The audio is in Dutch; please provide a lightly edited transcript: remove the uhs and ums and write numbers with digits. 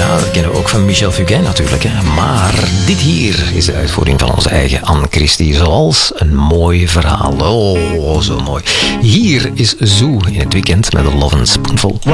Ja, dat kennen we ook van Michel Fugain natuurlijk. Hè. Maar dit hier is de uitvoering van onze eigen Anne Christie. Zoals een mooi verhaal. Oh, zo mooi. Hier is Zoo in het weekend met een Love and Spoonful.